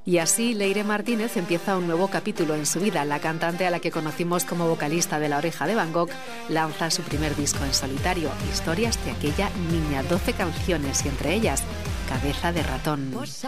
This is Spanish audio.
Y así Leire Martínez empieza un nuevo capítulo en su vida. La cantante, a la que conocimos como vocalista de La Oreja de Van Gogh, lanza su primer disco en solitario, Historias de aquella niña, 12 canciones y entre ellas Cabeza de ratón.